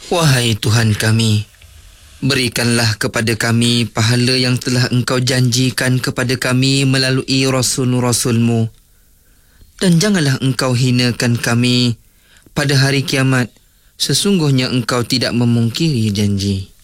Wahai Tuhan kami, berikanlah kepada kami pahala yang telah Engkau janjikan kepada kami melalui Rasul-Rasul-Mu. Dan janganlah Engkau hinakan kami pada hari kiamat. Sesungguhnya Engkau tidak memungkiri janji.